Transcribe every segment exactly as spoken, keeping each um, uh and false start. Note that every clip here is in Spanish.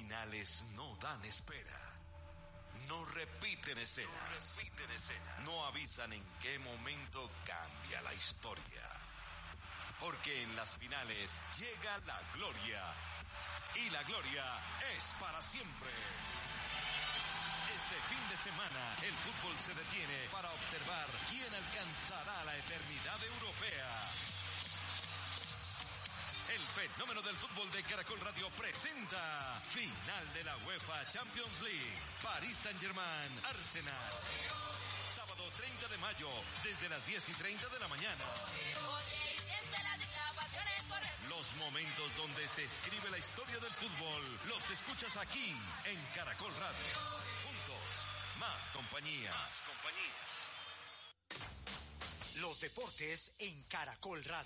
finales no dan espera. No repiten escenas. No repiten escenas. No avisan en qué momento cambia la historia. Porque en las finales llega la gloria. Y la gloria es para siempre. Este fin de semana, el fútbol se detiene para observar quién alcanzará la eternidad europea. El fenómeno del fútbol de Caracol Radio presenta final de la UEFA Champions League. París Saint-Germain, Arsenal. Sábado treinta de mayo, desde las diez y treinta de la mañana. Los momentos donde se escribe la historia del fútbol los escuchas aquí en Caracol Radio. Juntos, más compañía. Más compañías. Los deportes en Caracol Radio.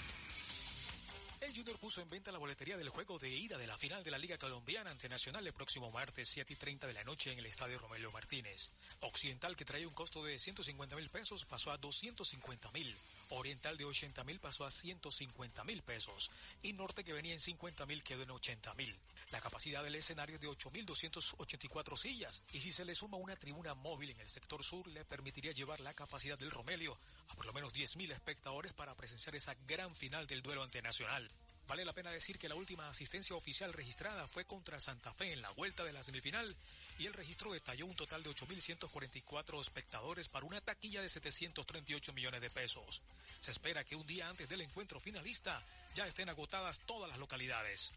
El Junior puso en venta la boletería del juego de ida de la final de la Liga Colombiana ante Nacional el próximo martes siete y treinta de la noche en el Estadio Romelio Martínez. Occidental, que traía un costo de ciento cincuenta mil pesos, pasó a doscientos cincuenta mil. Oriental, de ochenta mil, pasó a ciento cincuenta mil pesos. Y Norte, que venía en cincuenta mil, quedó en ochenta mil. La capacidad del escenario es de ocho mil doscientas ochenta y cuatro sillas. Y si se le suma una tribuna móvil en el sector sur, le permitiría llevar la capacidad del Romelio a por lo menos diez mil espectadores para presenciar esa gran final del duelo ante Nacional. Vale la pena decir que la última asistencia oficial registrada fue contra Santa Fe en la vuelta de la semifinal y el registro detalló un total de ocho mil ciento cuarenta y cuatro espectadores para una taquilla de setecientos treinta y ocho millones de pesos. Se espera que un día antes del encuentro finalista ya estén agotadas todas las localidades.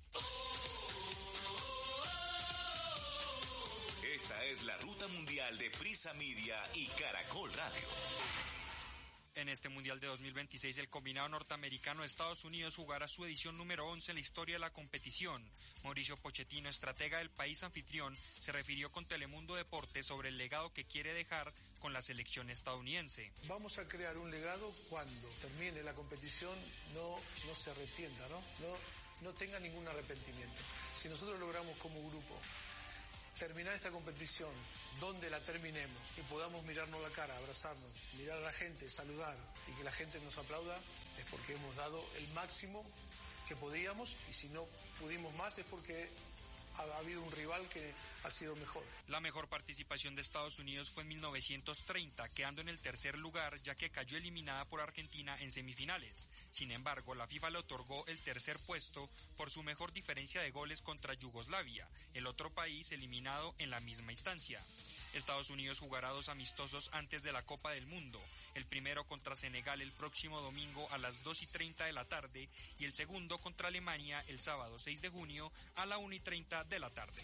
Esta es la ruta mundial de Prisa Media y Caracol Radio. En este Mundial de dos mil veintiséis, el combinado norteamericano de Estados Unidos jugará su edición número once en la historia de la competición. Mauricio Pochettino, estratega del país anfitrión, se refirió con Telemundo Deportes sobre el legado que quiere dejar con la selección estadounidense. Vamos a crear un legado cuando termine la competición, no, no se arrepienta, ¿no? No, no tenga ningún arrepentimiento. Si nosotros logramos como grupo terminar esta competición, donde la terminemos y podamos mirarnos la cara, abrazarnos, mirar a la gente, saludar y que la gente nos aplauda, es porque hemos dado el máximo que podíamos, y si no pudimos más es porque ha habido un rival que ha sido mejor. La mejor participación de Estados Unidos fue en mil novecientos treinta, quedando en el tercer lugar, ya que cayó eliminada por Argentina en semifinales. Sin embargo, la FIFA le otorgó el tercer puesto por su mejor diferencia de goles contra Yugoslavia, el otro país eliminado en la misma instancia. Estados Unidos jugará dos amistosos antes de la Copa del Mundo, el primero contra Senegal el próximo domingo a las dos y treinta de la tarde y el segundo contra Alemania el sábado seis de junio a la una y treinta de la tarde.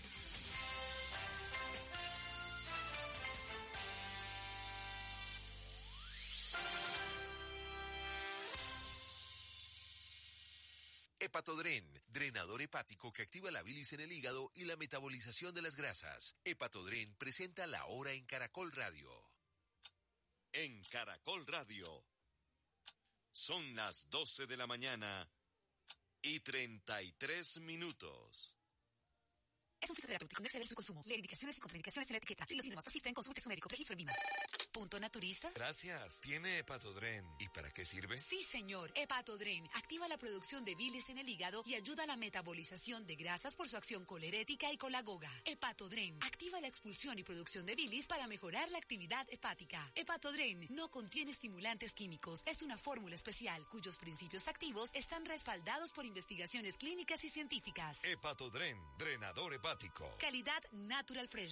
Hepatodren, drenador hepático que activa la bilis en el hígado y la metabolización de las grasas. Hepatodren presenta La Hora en Caracol Radio. En Caracol Radio. Son las doce de la mañana y treinta y tres minutos. Es un fitoterapéutico, no exceder su consumo. Lee indicaciones y contraindicaciones en la etiqueta. Si los síntomas persisten, consulte a su médico. Registro en Vima. ¿Punto naturista? Gracias. ¿Tiene Hepatodren? ¿Y para qué sirve? Sí, señor. Hepatodren activa la producción de bilis en el hígado y ayuda a la metabolización de grasas por su acción colerética y colagoga. Hepatodren activa la expulsión y producción de bilis para mejorar la actividad hepática. Hepatodren no contiene estimulantes químicos. Es una fórmula especial cuyos principios activos están respaldados por investigaciones clínicas y científicas. Hepatodren, drenador hepático. Calidad Natural Fresh.